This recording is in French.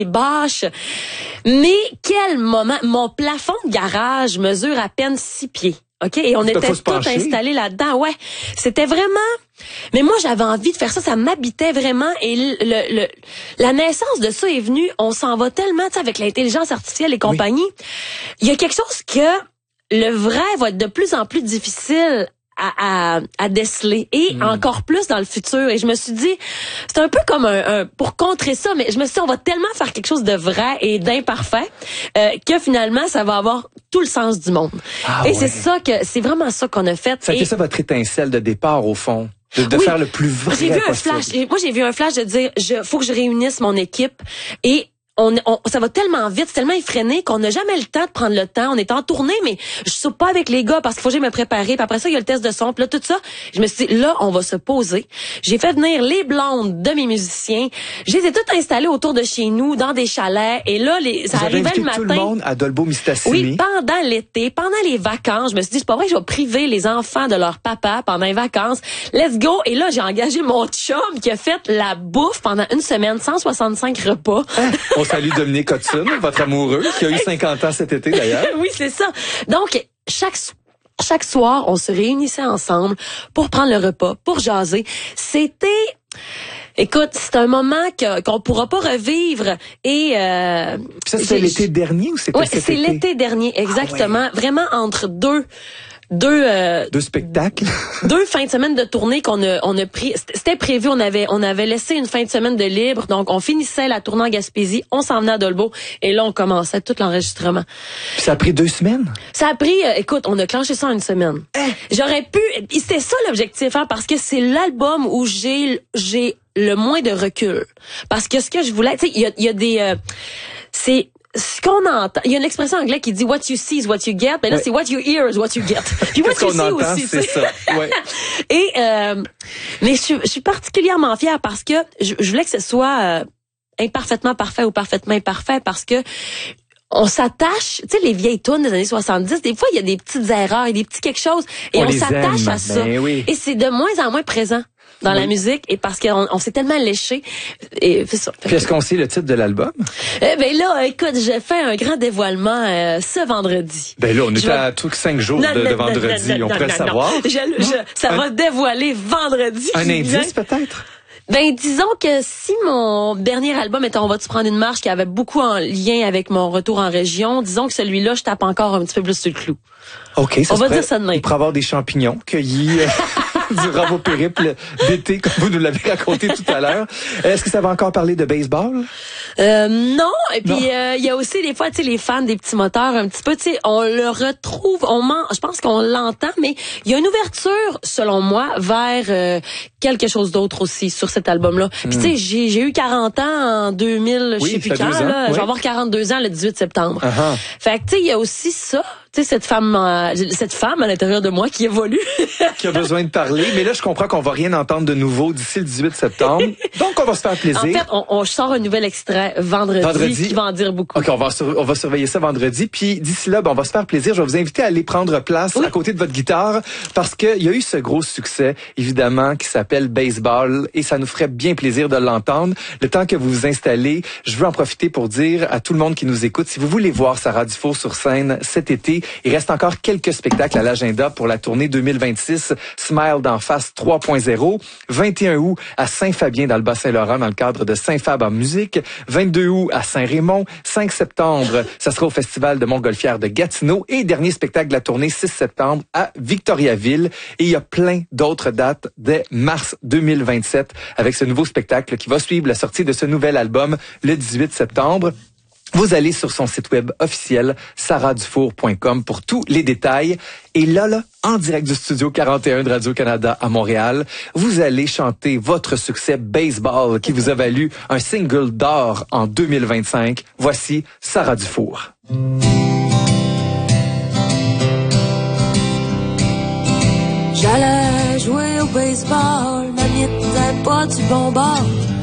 bâches. Mais quel moment! Mon plafond de garage mesure à peine 6 pieds. OK? Et on était tous installés là-dedans. Ouais. C'était vraiment... Mais moi, j'avais envie de faire ça. Ça m'habitait vraiment. Et la naissance de ça est venue. On s'en va tellement, tu sais, avec l'intelligence artificielle et compagnie. Oui. Il y a quelque chose que le vrai va être de plus en plus difficile à déceler et encore plus dans le futur. Et je me suis dit, c'est un peu comme pour contrer ça, mais je me suis dit, on va tellement faire quelque chose de vrai et d'imparfait que finalement, ça va avoir tout le sens du monde. Ah, et c'est vraiment ça qu'on a fait. Ça a été ça votre étincelle de départ, au fond? De faire le plus vrai possible. J'ai vu un flash. Moi, j'ai vu un flash de dire, faut que je réunisse mon équipe et ça va tellement vite, c'est tellement effréné qu'on n'a jamais le temps de prendre le temps. On est en tournée, mais je soupe pas avec les gars parce qu'il faut que j'aille me préparer. Puis après ça, il y a le test de son. Puis là, tout ça, je me suis dit, là, on va se poser. J'ai fait venir les blondes de mes musiciens. Je les ai toutes installées autour de chez nous, dans des chalets. Et là, ça arrivait le matin. Tout le monde à Dolbeau-Mistassini. Oui, pendant l'été, pendant les vacances. Je me suis dit, c'est pas vrai que je vais priver les enfants de leur papa pendant les vacances. Let's go. Et là, j'ai engagé mon chum qui a fait la bouffe pendant une semaine, 165 repas. On salue Dominique Hudson, votre amoureux, qui a eu 50 ans cet été d'ailleurs. Oui, c'est ça. Donc, chaque soir, on se réunissait ensemble pour prendre le repas, pour jaser. Écoute, c'est un moment qu'on pourra pas revivre et ça c'était l'été dernier ou c'était cet été? C'est l'été dernier, exactement. Ah ouais. Vraiment entre deux spectacles. 2 fins de semaine de tournée qu'on a pris. C'était prévu, on avait laissé une fin de semaine de libre. Donc, on finissait la tournée en Gaspésie, on s'en venait à Dolbeau et là, on commençait tout l'enregistrement. Puis ça a pris 2 semaines? Ça a pris, écoute, on a clenché ça en une semaine. J'aurais pu, c'était ça l'objectif, hein, parce que c'est l'album où j'ai le moins de recul. Parce que ce que je voulais, tu sais, il y a des, c'est ce qu'on entend, il y a une expression anglaise qui dit what you see is what you get, mais là c'est what you hear is what you get. Puis what you see entend, aussi, c'est ça. Ouais. Et mais je suis particulièrement fière parce que je voulais que ce soit imparfaitement parfait ou parfaitement imparfait parce que on s'attache, tu sais, les vieilles tunes des années 70, des fois, il y a des petites erreurs et des petits quelque chose, et on s'attache à ça. Oui. Et c'est de moins en moins présent dans la musique, et parce qu'on s'est tellement léché. Et c'est ça. Puis est-ce qu'on sait le titre de l'album? Ben là, écoute, j'ai fait un grand dévoilement ce vendredi. Ben là, on est à tous 5 jours de vendredi, on pourrait le savoir. Ça va dévoiler vendredi. Un indice, peut-être? Ben, disons que si mon dernier album était On va-tu prendre une marche qui avait beaucoup en lien avec mon retour en région, disons que celui-là, je tape encore un petit peu plus sur le clou. OK, on va dire ça de même. Il pourrait avoir des champignons cueillis durant vos périples d'été, comme vous nous l'avez raconté tout à l'heure. Est-ce que ça va encore parler de baseball? Non. Et puis, il y a aussi des fois, tu sais, les fans des petits moteurs, un petit peu, tu sais, on le retrouve, je pense qu'on l'entend, mais il y a une ouverture, selon moi, vers quelque chose d'autre aussi sur cet album-là. Puis, tu sais, j'ai eu 40 ans en 2000, je sais plus quand, là. Je vais avoir 42 ans le 18 septembre. Fait que, tu sais, il y a aussi ça. Tu sais, cette femme à l'intérieur de moi qui évolue. Qui a besoin de parler. Mais là, je comprends qu'on va rien entendre de nouveau d'ici le 18 septembre. Donc, on va se faire plaisir. En fait, on sort un nouvel extrait vendredi qui va en dire beaucoup. OK, on va surveiller ça vendredi. Puis, d'ici là, on va se faire plaisir. Je vais vous inviter à aller prendre place à côté de votre guitare parce qu'il y a eu ce gros succès, évidemment, qui s'appelle Baseball et ça nous ferait bien plaisir de l'entendre. Le temps que vous vous installez, je veux en profiter pour dire à tout le monde qui nous écoute, si vous voulez voir Sarah Dufour sur scène cet été, il reste encore quelques spectacles à l'agenda pour la tournée 2026 Smile d'en face 3.0. 21 août à Saint-Fabien dans le Bas-Saint-Laurent dans le cadre de Saint-Fab en musique. 22 août à Saint-Raymond. 5 septembre, ça sera au Festival de Montgolfière de Gatineau. Et dernier spectacle de la tournée 6 septembre à Victoriaville. Et il y a plein d'autres dates dès mars 2027 avec ce nouveau spectacle qui va suivre la sortie de ce nouvel album le 18 septembre. Vous allez sur son site web officiel sarahdufour.com pour tous les détails. Et là, en direct du studio 41 de Radio-Canada à Montréal, vous allez chanter votre succès Baseball qui vous a valu un single d'or en 2025. Voici Sarah Dufour. J'allais jouer au baseball, ma miette n'était pas du bon bord.